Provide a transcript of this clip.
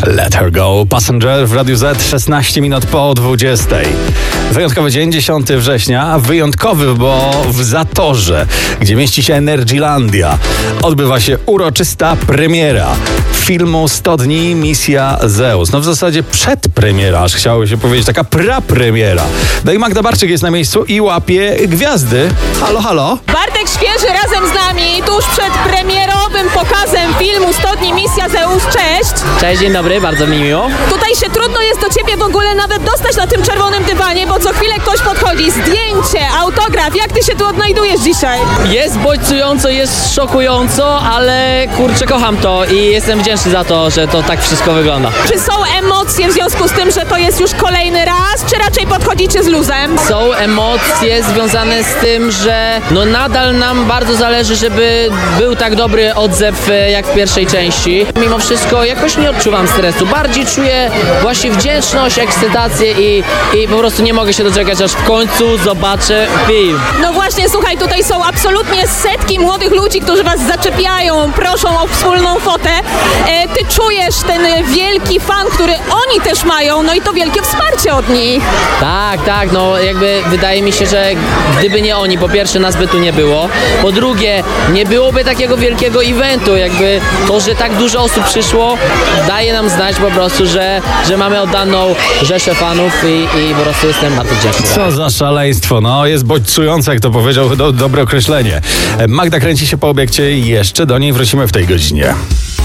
Let Her Go, Passenger w Radiu Z, 16 minut po 20. Wyjątkowy dzień, 10 września, wyjątkowy, bo w Zatorze, gdzie mieści się Energylandia, odbywa się uroczysta premiera filmu 100 dni Misja Zeus. No w zasadzie przedpremiera, aż chciało się powiedzieć, taka prapremiera. No i Magda Barczyk jest na miejscu i łapie gwiazdy. Halo, halo. Bartek Świeży razem z nami tuż przed premierowym pokazem filmu 100 dni Misja Zeus. Cześć! Cześć, dzień dobry, bardzo mi miło. Tutaj się trudno jest do ciebie w ogóle nawet dostać na tym czerwonym dywanie, bo co chwilę ktoś podchodzi. Zdjęcie, autograf. Jak ty się tu odnajdujesz dzisiaj? Jest bodźcująco, jest szokująco, ale kurczę, kocham to i jestem wdzięczny za to, że to tak wszystko wygląda. Czy są emocje w związku z tym, że to jest już kolejny raz, czy raczej podchodzicie z luzem? Są emocje związane z tym, że nadal nam bardzo zależy, żeby był tak dobry odzew jak w pierwszej części. Mimo wszystko jakoś nie odczuwam stresu. Bardziej czuję właśnie wdzięczność, ekscytację i po prostu nie mogę się doczekać, aż w końcu zobaczę film. No właśnie, słuchaj, tutaj są absolutnie setki młodych ludzi, którzy was zaczepiają, proszą o wspólną fotę. Ty czujesz ten wielki fan, który oni też mają, no i to wielkie wsparcie od nich. Tak, jakby wydaje mi się, że gdyby nie oni, po pierwsze nas by tu nie było, po drugie nie byłoby takiego wielkiego eventu, jakby to, że tak dużo osób przyszło, daje nam znać po prostu, że mamy oddaną rzeszę fanów i po prostu jestem bardzo wdzięczny. Co za szaleństwo, no jest bodźcujące, jak to powiedział, dobre określenie. Magda kręci się po obiekcie i jeszcze do niej wrócimy w tej godzinie.